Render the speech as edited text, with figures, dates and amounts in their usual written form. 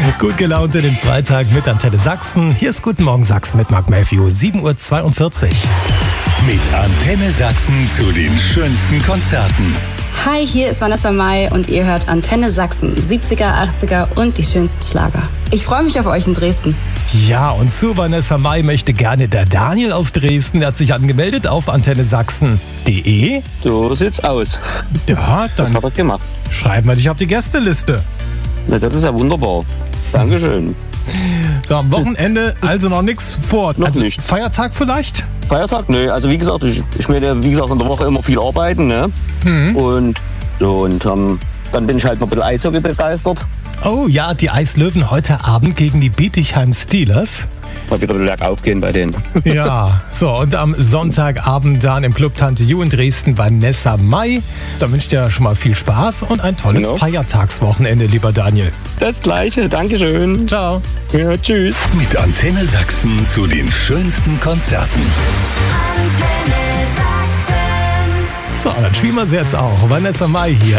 Gut gelaunt in den Freitag mit Antenne Sachsen. Hier ist Guten Morgen Sachsen mit Mark Matthew, 7:42 Uhr. Mit Antenne Sachsen zu den schönsten Konzerten. Hi, hier ist Vanessa Mai und ihr hört Antenne Sachsen, 70er, 80er und die schönsten Schlager. Ich freue mich auf euch in Dresden. Ja, und zu Vanessa Mai möchte gerne der Daniel aus Dresden. Der hat sich angemeldet auf antennesachsen.de. So sieht's aus. Ja, Das dann hat er gemacht. schreiben wir dich auf die Gästeliste. Na, das ist ja wunderbar. Dankeschön. So, am Wochenende also noch nichts vor. Noch also nicht. Feiertag vielleicht? Feiertag? Nö, also wie gesagt, ich werde wie gesagt in der Woche immer viel arbeiten, ne? Und dann bin ich halt noch ein bisschen Eishockey begeistert. Oh ja, die Eislöwen heute Abend gegen die Bietigheim Steelers. Mal wieder bergauf gehen bei denen. Ja, so und am Sonntagabend dann im Club Tante Ju in Dresden Vanessa Mai. Da wünsche ich dir schon mal viel Spaß und ein tolles Genau. Feiertagswochenende, lieber Daniel. Das Gleiche, Dankeschön. Ciao. Ja, tschüss. Mit Antenne Sachsen zu den schönsten Konzerten. So, dann spielen wir sie jetzt auch. Vanessa Mai hier.